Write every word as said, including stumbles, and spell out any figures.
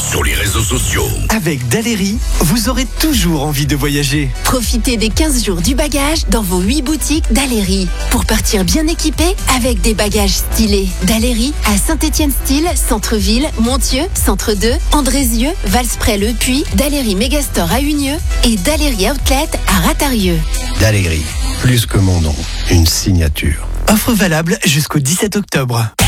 sur les réseaux sociaux. Avec Daléry, vous aurez toujours envie de voyager. Profitez des quinze jours du bagage dans vos huit boutiques Daléry. Pour partir bien équipé avec des bagages stylés. Daléry à Saint-Étienne-Style, Centre-Ville, Montieux, Centre deux, Andrézieux, Valsprès-le Puy, Daléry Megastore à Unieux et Daléry Outlet à Ratarieux. Daléry, plus que mon nom, une signature. Offre valable jusqu'au dix-sept octobre.